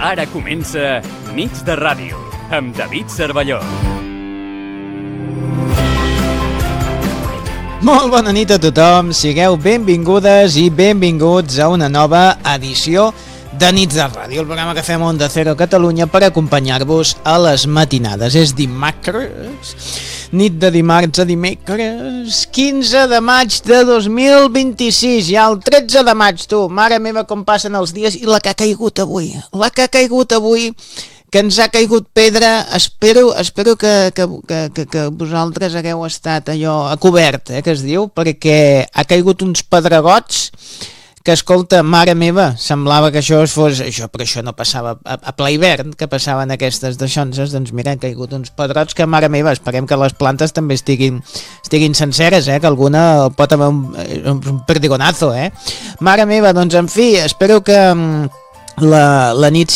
Ara comença Nits de Ràdio, amb David Cervelló. Molt bona nit a tothom, sigueu benvingudes i benvinguts a una nova edició de Nits de Ràdio, el programa que fem a Onda Cero Catalunya per acompanyar-vos a les matinades. És dimecres, nit de dimarts a dimecres, 15 de maig de 2026, ja el 13 de maig, tu, mare meva com passen els dies, i la que ha caigut avui, que ens ha caigut pedra. Espero que vosaltres hagueu estat allò a cobert, que es diu, perquè ha caigut uns pedregots que, escolta, mare meva, semblava que això fos això, però això no passava a ple hivern, que passaven aquestes daixonses. Doncs mira, han caigut uns pedrots que, mare meva, esperem que les plantes també estiguin senceres, que alguna pot haver un perdigonazo, Mare meva, doncs en fi, espero que la nit